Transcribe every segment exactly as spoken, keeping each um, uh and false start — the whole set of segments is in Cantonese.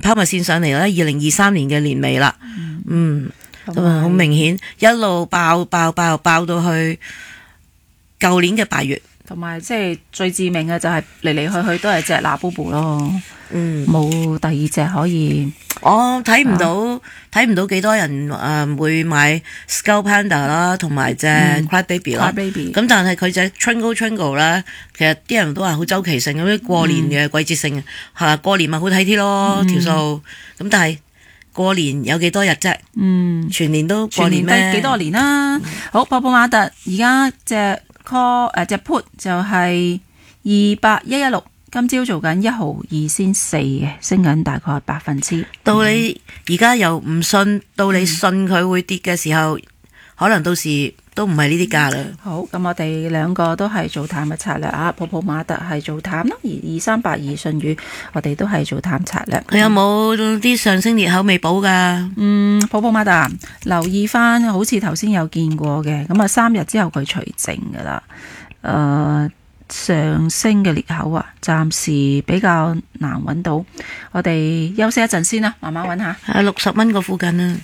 拋物線上嚟啦，二零二三年嘅年尾啦，嗯，咁啊好明顯一路爆爆爆爆到去舊年嘅八月， 同埋即係最致命嘅就係嚟嚟去去都係隻喇布布咯， 嗯， 冇第二隻可以。 我睇唔到睇唔、啊、到幾多人誒、呃、會買 Skull Panda 啦，同埋隻 Cry Baby 啦，咁、嗯、但係佢隻 Twinkle Twinkle 咧，其實啲人都話好周期性，咁啲過年嘅季節性嚇、嗯，過年咪好睇啲咯條數，咁、嗯、但係過年有幾多日啫？嗯，全年都過年咩？ 幾多年啦、啊嗯？好，泡泡瑪特而家隻 call 誒隻 put 就係二八一一六。今朝做緊一毫二先四嘅，升緊大概百分之。 到你而家又唔信，到你信佢會跌嘅時候，嗯、可能到時都唔係呢啲價啦。 好，咁我哋兩個都係做淡嘅策略啊。泡泡瑪特係做淡咯，而二三八二舜宇我哋都係做淡策略。 佢有冇啲上升裂口未補噶？ 嗯，泡泡瑪特留意翻，好似頭先有見過嘅，咁啊三日之後佢除淨噶啦，誒、呃。上升嘅裂口啊，暫時比較難揾到，我哋休息一陣先啦，慢慢揾下。 喺六十蚊個附近啊！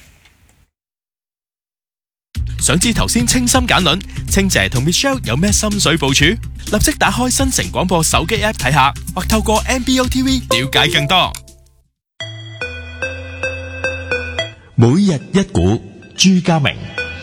想知頭先清心揀輪，清姐同 Michelle 有咩心水部署？立即打開新城廣播手機 app 睇下，或透過 M B O T V 了解更多。 每日一股，朱家明。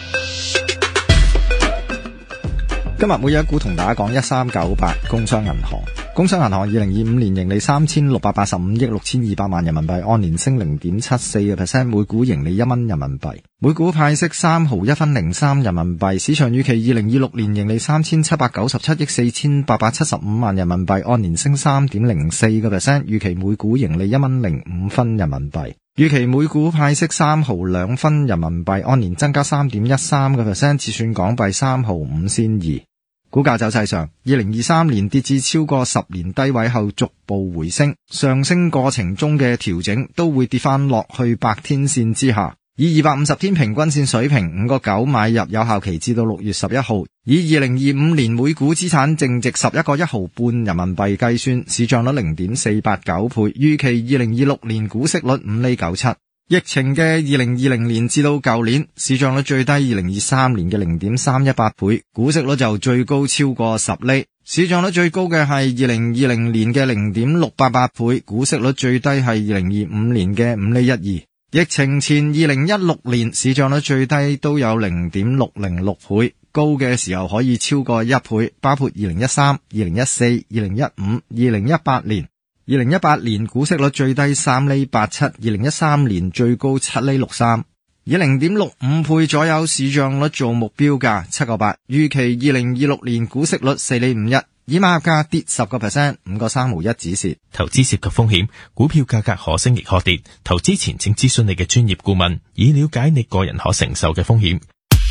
今日每日一股同大家講一三九八工商銀行。工商銀行二零二五年盈利三千六百八十五億六千二百萬人民幣，按年升零點七四個 percent， 每股盈利一蚊人民幣，每股派息三毫一分零三人民幣。市場預期二零二六年盈利三千七百九十七億四千八百七十五萬人民幣，按年升三點零四個 percent， 預期每股盈利一蚊零五分人民幣。預期每股派息三毫兩分人民幣，按年增加三點一三個 percent， 折算港幣三毫五仙二。股價走勢上，二零二三年跌至超過十年低位後逐步回升，上升過程中嘅調整都會跌翻落去百天線之下。以二百五十天平均線水平五個九買入，有效期至到六月十一號。以二零二五年每股資產淨值十一個一毫半人民幣計算，市賬率零點四八九倍，預期二零二六年股息率五厘九七。疫情嘅二零二零年至到舊年，市賬率最低二零二三年嘅零點三一八倍，股息率就最高超過十厘。市賬率最高嘅係二零二零年嘅零點六八八倍，股息率最低係二零二五年嘅五厘一二。疫情前二零一六年市賬率最低都有零點六零六倍，高嘅時候可以超過一倍，包括二零一三、二零一四、二零一五、二零一八年。二零一八年股息率最低三厘八七，二零一三年最高七厘六三，以零點六五倍左右市賬率做目標價七個八，預期二零二六年股息率四厘五一，以買入價跌十個 percent， 五個三毫一止蝕。 投資涉及風險，股票價格可升亦可跌，投資前請諮詢你嘅專業顧問，以了解你個人可承受嘅風險。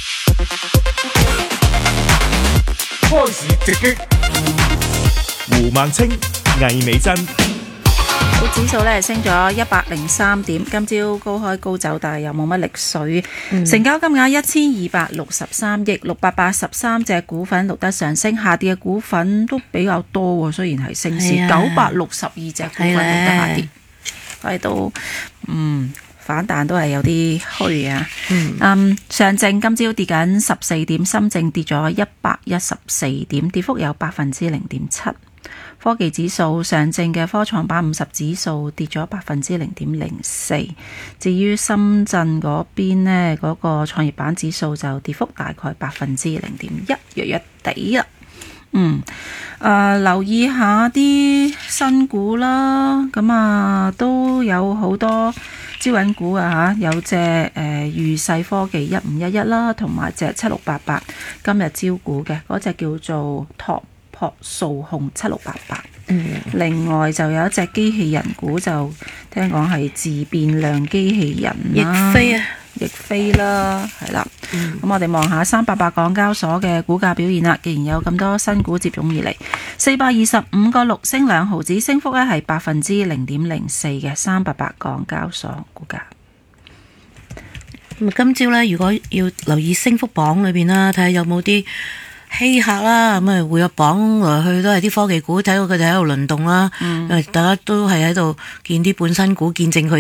開市直擊，胡孟青、魏美珍。 個指數咧升咗一百零三點，今朝高開高走，但係又冇乜力水。嗯、成交金額一千二百六十三億，六百八十三隻股份錄得上升，下跌嘅股份都比較多喎。雖然係升市，九百六十二隻股份錄得下跌，喺度嗯反彈都係有啲虛啊。嗯，嗯上證今朝跌緊十四點，深證跌咗一百一十四點，跌幅有百分之零點七。科技指數上證嘅科創板五十指數跌咗百分之零點零四，至於深圳嗰邊呢，嗰、嗰個創業板指數就跌幅大概百分之零點一，弱弱地啦。嗯，誒、呃，留意下啲新股啦，咁啊都有好多招引股啊吓，有隻誒裕世科技一五一一啦，同埋隻七六八八今日招股嘅嗰隻叫做拓學數控七六八八，另外就有一隻機器人股，就聽講係自變量機器人啦， 易飛啊， 易飛啦，係啦。咁、嗯、我哋望下三八八港交所嘅股價表現啦。既然有咁多新股接踵而嚟，四百二十五個六升兩毫子，升幅咧係百分之零點零四嘅三八八港交所股價。 咁今朝咧，如果要留意升幅榜裏邊啦，睇下有冇啲稀客啦，咁啊會有榜來去都係啲科技股，睇到佢哋喺度輪動啦，嗯、大家都係喺度見啲半新股，見證佢